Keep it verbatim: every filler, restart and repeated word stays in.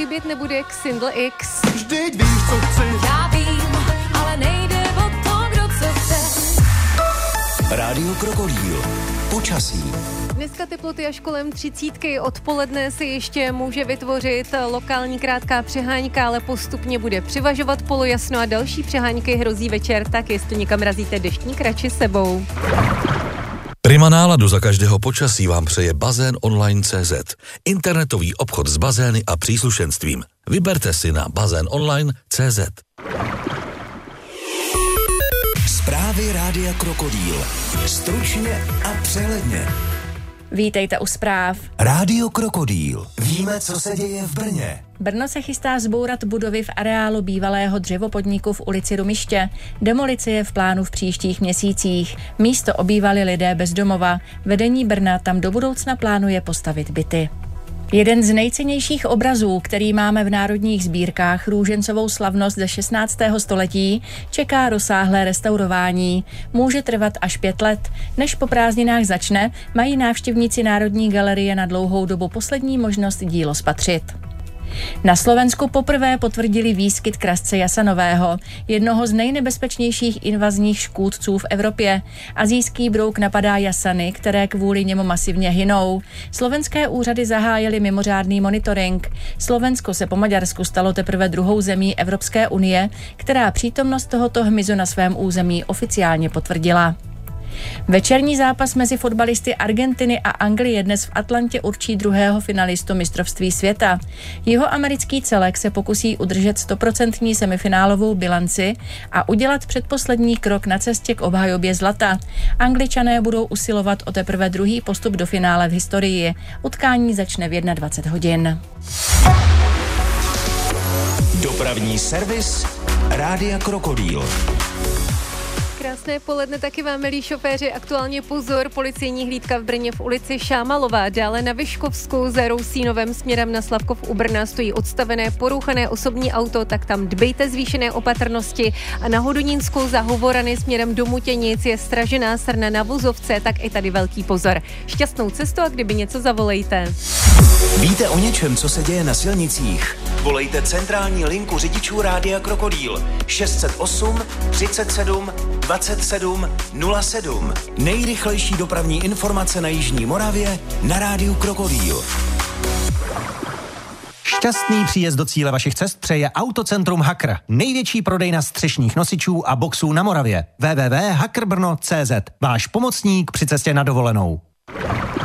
Chybět nebude jak Single X. Vždyť víš, co chci. Já vím, ale nejde o to, kdo co chce. Rádio Krokodýl. Počasí. Dneska teploty až kolem třicítky, odpoledne se ještě může vytvořit lokální krátká přeháňka, ale postupně bude přivažovat polojasno a další přeháňky hrozí večer, tak jestli někam razíte deštník, radši sebou. Prima náladu za každého počasí vám přeje bazén online tečka cé zet. Internetový obchod s bazény a příslušenstvím. Vyberte si na bazén online tečka cé zet. Zprávy Rádia Krokodýl. Stručně a přehledně. Vítejte u zpráv. Rádio Krokodýl. Víme, co se děje v Brně. Brno se chystá zbourat budovy v areálu bývalého dřevopodniku v ulici Rumiště. Demolice je v plánu v příštích měsících. Místo obývali lidé bez domova. Vedení Brna tam do budoucna plánuje postavit byty. Jeden z nejcennějších obrazů, který máme v národních sbírkách, růžencovou slavnost ze šestnáctého století, čeká rozsáhlé restaurování. Může trvat až pět let. Než po prázdninách začne, mají návštěvníci Národní galerie na dlouhou dobu poslední možnost dílo spatřit. Na Slovensku poprvé potvrdili výskyt krasce jasanového, jednoho z nejnebezpečnějších invazních škůdců v Evropě. Asijský brouk napadá jasany, které kvůli němu masivně hynou. Slovenské úřady zahájily mimořádný monitoring. Slovensko se po Maďarsku stalo teprve druhou zemí Evropské unie, která přítomnost tohoto hmyzu na svém území oficiálně potvrdila. Večerní zápas mezi fotbalisty Argentiny a Anglie dnes v Atlantě určí druhého finalistu mistrovství světa. Jihoamerický celek se pokusí udržet stoprocentní semifinálovou bilanci a udělat předposlední krok na cestě k obhajobě zlata. Angličané budou usilovat o teprve druhý postup do finále v historii. Utkání začne v dvacet jedna hodin. Dopravní servis Rádia Krokodýl. Krásné poledne taky vám, milí šoféři. Aktuálně pozor, policejní hlídka v Brně v ulici Šámalová. Dále na Vyškovsku za Rousínovem směrem na Slavkov u Brna stojí odstavené porouchané osobní auto, tak tam dbejte zvýšené opatrnosti. A na Hodonínsku za Hovorany směrem do Mutěnic je stražená srna na vozovce, tak i tady velký pozor. Šťastnou cestu a kdyby něco, zavolejte. Víte o něčem, co se děje na silnicích? Volejte centrální linku řidičů Rádia Krokodýl šest set osm třicet sedm dvacet sedm nula sedm. Nejrychlejší dopravní informace na jižní Moravě na Rádiu Krokodýl. Šťastný příjezd do cíle vašich cest přeje Autocentrum Hakr. Největší prodejna střešních nosičů a boxů na Moravě. w w w tečka hakr brno tečka cé zet. Váš pomocník při cestě na dovolenou.